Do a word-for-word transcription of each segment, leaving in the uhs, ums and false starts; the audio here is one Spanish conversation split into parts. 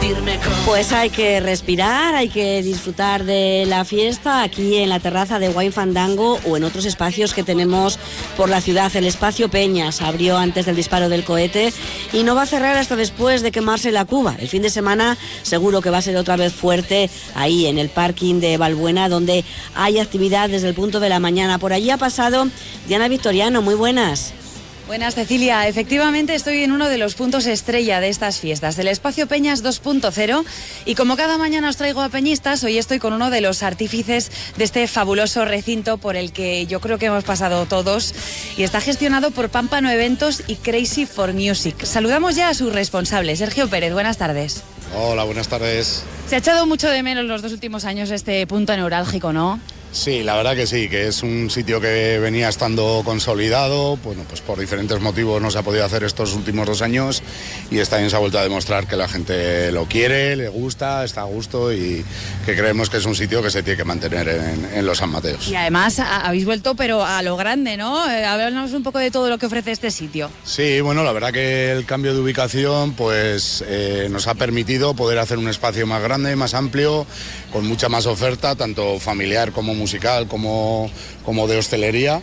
sentirme con... Pues hay que respirar, hay que disfrutar de la fiesta aquí en la terraza de Wine Fandango o en otros espacios que tenemos por la ciudad. El espacio Peñas abrió antes del disparo del cohete y no va a cerrar hasta después de quemarse la cuba. El fin de semana seguro que va a ser otra vez fuerte ahí en el parking de Balbuena, donde hay actividad desde el punto de la mañana. Por allí ha pasado Diana Victoriano. Muy buenas. Buenas, Cecilia. Efectivamente estoy en uno de los puntos estrella de estas fiestas, del Espacio Peñas dos punto cero, y como cada mañana os traigo a peñistas, hoy estoy con uno de los artífices de este fabuloso recinto por el que yo creo que hemos pasado todos, y está gestionado por Pámpano Eventos y Crazy for Music. Saludamos ya a su responsable, Sergio Pérez. Buenas tardes. Hola, buenas tardes. Se ha echado mucho de menos los dos últimos años este punto neurálgico, ¿no? Sí, la verdad que sí, que es un sitio que venía estando consolidado, bueno, pues por diferentes motivos no se ha podido hacer estos últimos dos años y esta año se ha vuelto a demostrar que la gente lo quiere, le gusta, está a gusto y que creemos que es un sitio que se tiene que mantener en, en los San Mateos. Y además a, habéis vuelto pero a lo grande, ¿no? Eh, háblanos un poco de todo lo que ofrece este sitio. Sí, bueno, la verdad que el cambio de ubicación pues eh, nos ha permitido poder hacer un espacio más grande, más amplio, con mucha más oferta, tanto familiar como musical, como, como de hostelería,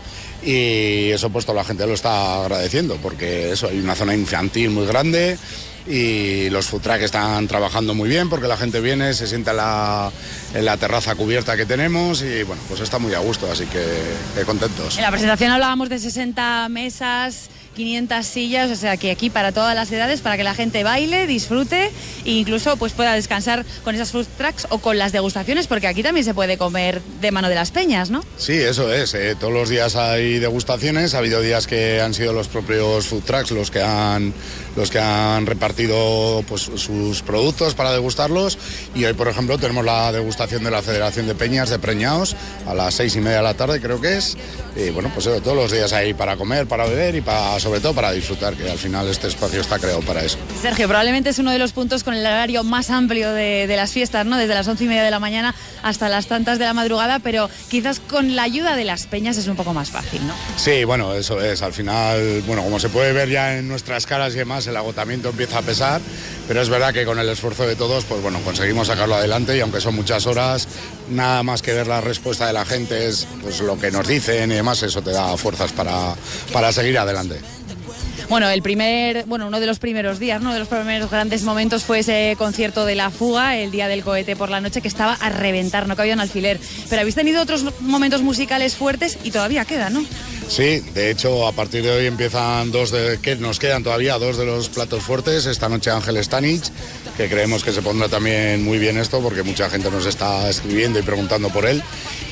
y eso pues toda la gente lo está agradeciendo, porque eso, hay una zona infantil muy grande y los food trucks están trabajando muy bien porque la gente viene, se sienta en la, en la terraza cubierta que tenemos y bueno, pues está muy a gusto, así que, que contentos. En la presentación hablábamos de sesenta mesas, quinientas sillas, o sea que aquí para todas las edades, para que la gente baile, disfrute e incluso pues pueda descansar con esas food trucks o con las degustaciones, porque aquí también se puede comer de mano de las peñas, ¿no? Sí, eso es, eh, todos los días hay degustaciones, ha habido días que han sido los propios food trucks los que han, los que han repartido pues, sus productos para degustarlos, y hoy por ejemplo tenemos la degustación de la Federación de Peñas de Preñaos a las seis y media de la tarde creo que es, y bueno, pues eso, todos los días hay para comer, para beber y para, sobre todo para disfrutar, que al final este espacio está creado para eso. Sergio, probablemente es uno de los puntos con el horario más amplio de, de las fiestas, ¿no? Desde las once y media de la mañana hasta las tantas de la madrugada, pero quizás con la ayuda de las peñas es un poco más fácil, ¿no? Sí, bueno, eso es, al final, bueno, como se puede ver ya en nuestras caras y demás, el agotamiento empieza a pesar, pero es verdad que con el esfuerzo de todos, pues bueno, conseguimos sacarlo adelante, y aunque son muchas horas, nada más que ver la respuesta de la gente, es pues lo que nos dicen y demás, eso te da fuerzas para, para seguir adelante. Bueno, el primer, bueno, uno de los primeros días, uno de los primeros grandes momentos fue ese concierto de La Fuga, el día del cohete por la noche, que estaba a reventar, no cabía un alfiler. Pero habéis tenido otros momentos musicales fuertes y todavía quedan, ¿no? Sí, de hecho, a partir de hoy empiezan dos de, que nos quedan todavía dos de los platos fuertes. Esta noche Ángel Stanich, que creemos que se pondrá también muy bien esto, porque mucha gente nos está escribiendo y preguntando por él.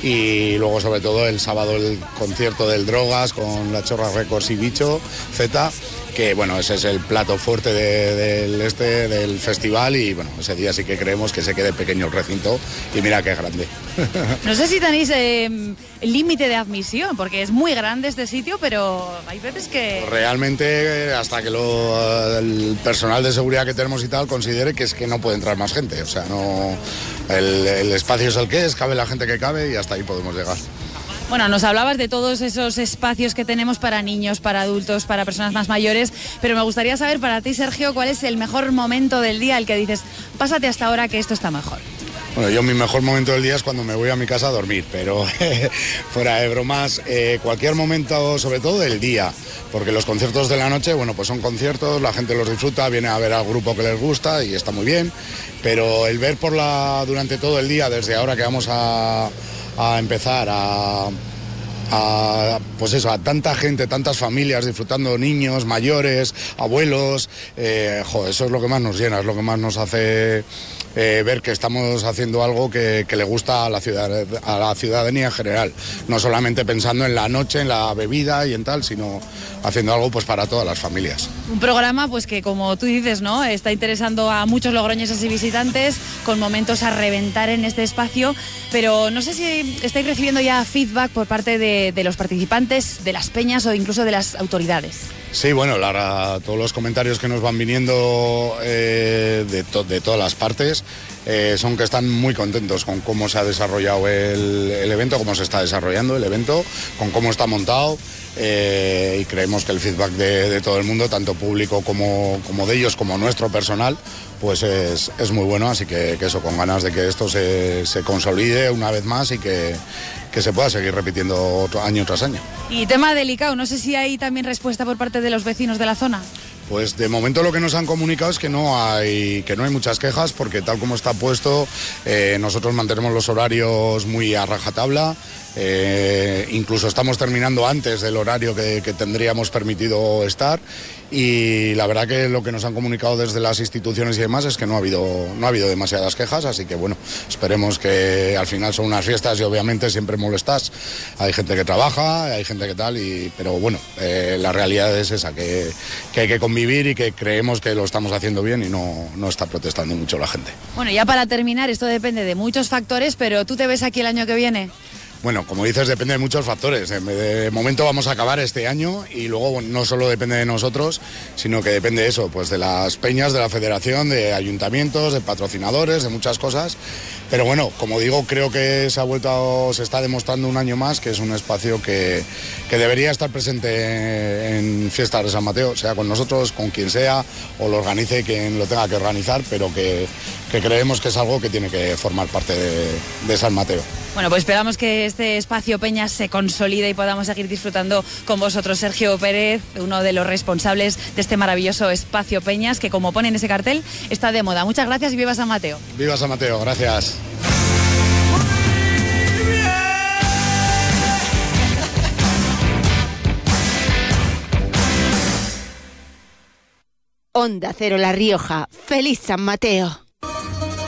Y luego, sobre todo, el sábado el concierto del Drogas con La Chorra Records y Bicho Z, que bueno, ese es el plato fuerte de, del este del festival, y bueno, ese día sí que creemos que se quede pequeño el recinto y mira qué grande. No sé si tenéis eh, límite de admisión, porque es muy grande este sitio, pero hay veces que... Realmente hasta que lo, el personal de seguridad que tenemos y tal considere que es que no puede entrar más gente, o sea, no, el, el espacio es el que es, cabe la gente que cabe y hasta ahí podemos llegar. Bueno, nos hablabas de todos esos espacios que tenemos para niños, para adultos, para personas más mayores, pero me gustaría saber para ti, Sergio, ¿cuál es el mejor momento del día el que dices, pásate hasta ahora que esto está mejor? Bueno, yo mi mejor momento del día es cuando me voy a mi casa a dormir, pero fuera de bromas, eh, cualquier momento, sobre todo del día, porque los conciertos de la noche, bueno, pues son conciertos, la gente los disfruta, viene a ver al grupo que les gusta y está muy bien, pero el ver por la durante todo el día, desde ahora que vamos a... a empezar a, a, pues eso, a tanta gente, tantas familias disfrutando, niños, mayores, abuelos, eh, jo, eso es lo que más nos llena, es lo que más nos hace eh, ver que estamos haciendo algo que, que le gusta a la, ciudad, a la ciudadanía en general, no solamente pensando en la noche, en la bebida y en tal, sino haciendo algo pues para todas las familias. Un programa pues que, como tú dices, ¿no?, está interesando a muchos logroñeses y visitantes, con momentos a reventar en este espacio, pero no sé si estáis recibiendo ya feedback por parte de, de los participantes, de las peñas o incluso de las autoridades. Sí, bueno, Lara, todos los comentarios que nos van viniendo eh, de, to de todas las partes eh, son que están muy contentos con cómo se ha desarrollado el, el evento, cómo se está desarrollando el evento, con cómo está montado, eh, y creemos que el feedback de, de todo el mundo, tanto público como, como de ellos, como nuestro personal, pues es, es muy bueno, así que, que eso, con ganas de que esto se, se consolide una vez más y que, que se pueda seguir repitiendo otro, año tras año. Y tema delicado, no sé si hay también respuesta por parte de los vecinos de la zona. Pues de momento lo que nos han comunicado es que no hay, que no hay muchas quejas, porque tal como está puesto, eh, nosotros mantenemos los horarios muy a rajatabla. Eh, incluso estamos terminando antes del horario que, que tendríamos permitido estar, y la verdad que lo que nos han comunicado desde las instituciones y demás es que no ha habido, no ha habido demasiadas quejas, así que bueno, esperemos que al final son unas fiestas y obviamente siempre molestas, hay gente que trabaja, hay gente que tal, y, pero bueno, eh, la realidad es esa, que, que hay que convivir y que creemos que lo estamos haciendo bien y no, no está protestando mucho la gente. Bueno, ya para terminar, esto depende de muchos factores, pero ¿tú te ves aquí el año que viene? Bueno, como dices, depende de muchos factores. De momento vamos a acabar este año y luego bueno, no solo depende de nosotros, sino que depende de eso, pues de las peñas, de la federación, de ayuntamientos, de patrocinadores, de muchas cosas. Pero bueno, como digo, creo que se ha vuelto, se está demostrando un año más que es un espacio que, que debería estar presente en Fiestas de San Mateo, sea con nosotros, con quien sea, o lo organice quien lo tenga que organizar, pero que, que creemos que es algo que tiene que formar parte de, de San Mateo. Bueno, pues esperamos que este espacio Peñas se consolide y podamos seguir disfrutando con vosotros. Sergio Pérez, uno de los responsables de este maravilloso espacio Peñas, que como pone en ese cartel, está de moda. Muchas gracias y viva San Mateo. Viva San Mateo, gracias. Onda Cero La Rioja. ¡Feliz San Mateo!